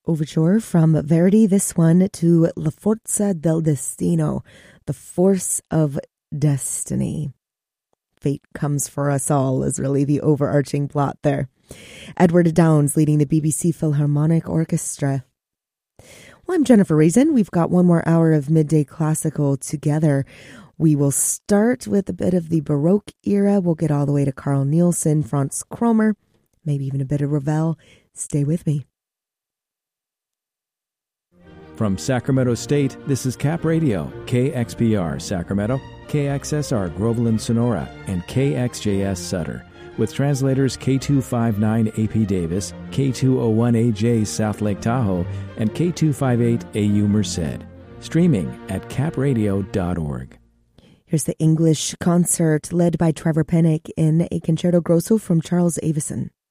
overture from Verdi, this one to La Forza del Destino, the force of destiny. Fate comes for us all is really the overarching plot there. Edward Downes leading the BBC Philharmonic Orchestra. Well, I'm Jennifer Reason. We've got one more hour of Midday Classical together. We will start with a bit of the Baroque era. We'll get all the way to Carl Nielsen, Franz Kromer, maybe even a bit of Ravel. Stay with me. From Sacramento State, this is Cap Radio, KXPR Sacramento, KXSR Groveland Sonora, and KXJS Sutter, with translators K259AP Davis, K201AJ South Lake Tahoe, and K258AU Merced. Streaming at capradio.org. Here's the English concert led by Trevor Pennock in a concerto grosso from Charles Avison.